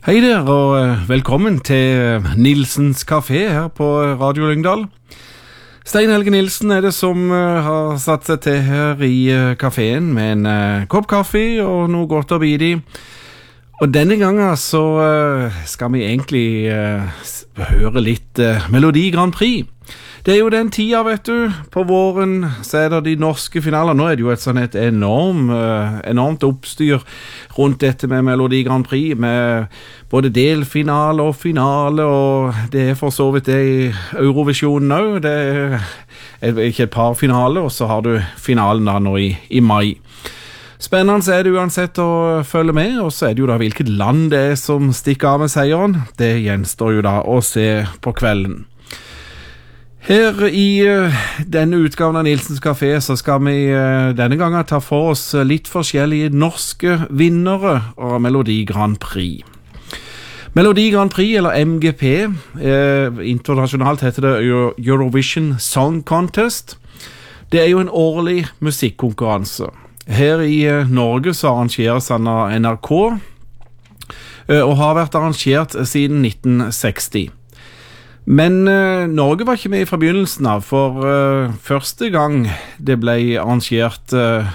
Hei der, og velkommen til Nilsens Café her på Radio Lyngdal. Stein Helge Nilsen det som har satt seg til her i kaféen med en kopp kaffe og noe godt å bide i. Og denne gangen så skal vi egentlig høre litt Melodi Grand Prix. Det jo den tida, vet du. På våren så det de norske finaler. Nå det jo et enormt oppstyr rundt dette med Melodi Grand Prix, med både delfinale og finale, og det for så vidt det i Eurovisionen også. Det ikke et par finaler, og så har du finalen da nå i mai. Spennende det uansett å følge med, og så det jo da hvilket land det som stikker av med seieren. Det gjenstår jo da å se på kvelden. Her i denne utgaven av Nilsens Café så skal vi denne gangen ta for oss litt forskjellige norske vinnere av Melodi Grand Prix. Melodi Grand Prix, eller MGP, internasjonalt heter det Eurovision Song Contest. Det jo en årlig musikkonkurranse. Her i Norge så arrangeres den av NRK, og har vært arrangert siden 1960. Men Norge var ikke med fra begynnelsen av, for første gang det ble arrangert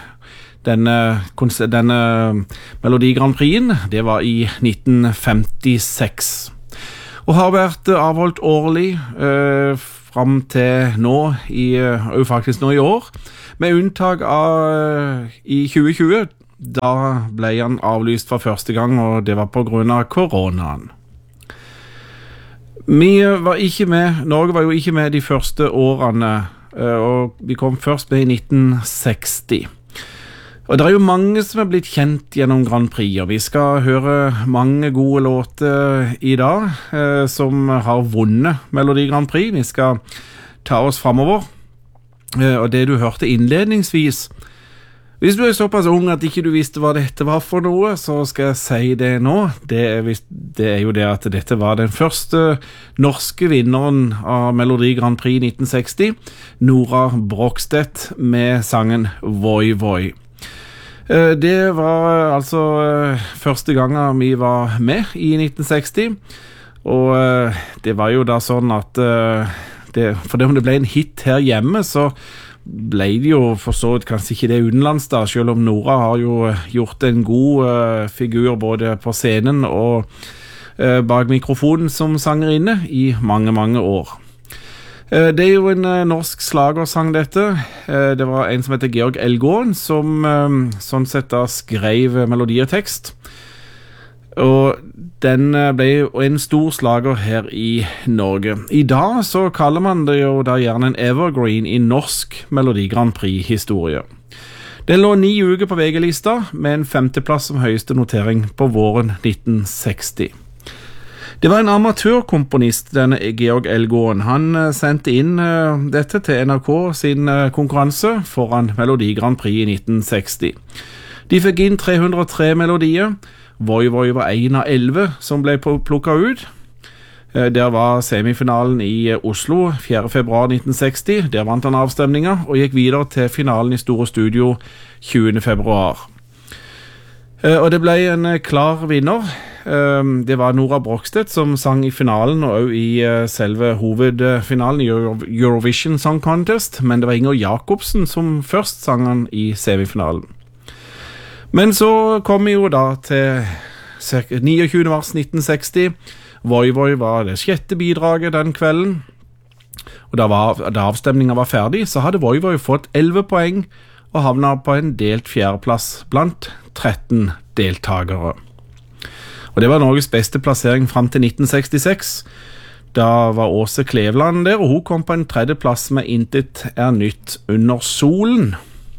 denne Melodi Grand Prix, det var i 1956. Og har vært avholdt årlig frem til nå, faktisk nå i år, med unntak av i 2020. Da ble han avlyst for første gang, og det var på grunn av koronaen. Norge var jo ikke med de første årene, og vi kom først med i 1960. Og det jo mange som blitt kjent gjennom Grand Prix, og vi skal høre mange gode låter i dag som har vunnet Melodi Grand Prix. Vi skal ta oss fremover, og det du hørte innledningsvis, hvis du såpass ung at ikke du visste hva dette var for noe, så skal jeg si det nå. Det jo det at dette var den første norske vinneren av Melodi Grand Prix 1960, Nora Brogstedt med sangen Voi Voi. Det var altså første gangen vi var med i 1960, og det var jo da sånn at for om det ble en hit her hjemme, så ble det jo for så vidt kanskje ikke det utenlands da, selv om Nora har jo gjort en god figur både på scenen og bak mikrofonen som sangerinne i mange, mange år. Det jo en norsk slagersang dette. Det var en som heter Georg Elgården som sånn sett da skrev melodi og tekst. Og den ble jo en stor slager her i Norge. I dag så kaller man det jo da gjerne en evergreen i norsk Melodi Grand Prix-historie. Den lå 9 uker på VG-lista, med en 5. plass som høyeste notering på våren 1960. Det var en amatørkomponist, denne Georg Elgården. Han sendte inn dette til NRK sin konkurranse foran Melodi Grand Prix i 1960. De fikk inn 303 melodier. Voi Voi var 1 av 11 som ble plukket ut. Der var semifinalen i Oslo 4. februar 1960. Der vant han avstemninga og gikk videre til finalen i Store Studio 20. februar. Og det ble en klar vinner. Det var Nora Brogstedt som sang i finalen og også i selve hovedfinalen i Eurovision Song Contest, men det var Inger Jacobsen som først sang han i semifinalen. Men så kom vi jo da til 29. mars 1960. Voi Voi var det 6. bidraget den kvelden. Og da avstemningen var ferdig, så hadde Voi Voi fått 11 poeng og havnet på en delt 4. plass blant 13 deltagere. Og det var Norges beste plassering frem til 1966. Da var Åse Kleveland der, og hun kom på en 3. plass med Intet nytt under solen.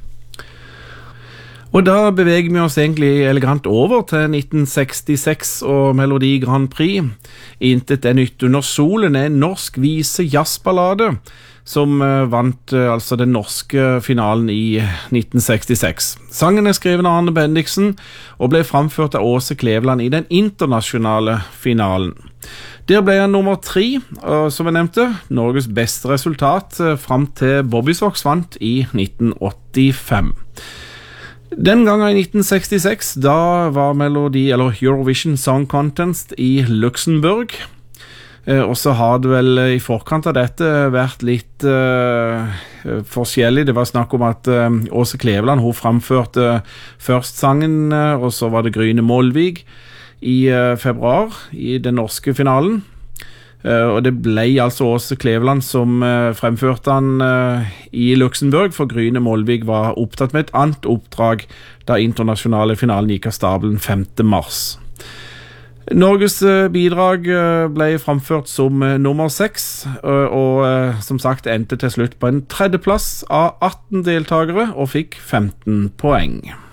Og da beveger vi oss egentlig elegant over til 1966 og Melodi Grand Prix. Intet nytt under solen en norsk vise jazzballade som vant altså den norske finalen i 1966. Sangen skrevet av Arne Bendiksen og ble framført av Åse Kleveland i den internasjonale finalen. Der ble han nummer 3, som jeg nevnte, Norges beste resultat frem til Bobby Sox vant i 1985. Den gangen i 1966, da var Eurovision Song Contest i Luxembourg. Og så har det vel i forkant av dette vært litt forskjellig. Det var snakk om at Åse Kleveland, hun framførte først sangen, og så var det Gryne Molvig i februar i den norske finalen. Og det ble altså Åse Kleveland som fremførte han i Luxembourg, for Gryne Molvig var opptatt med et annet oppdrag da internasjonale finalen gikk av stabelen 5. mars. Norges bidrag ble framført som nummer 6, og som sagt endte til slutt på en 3. plass av 18 deltagere og fikk 15 poeng.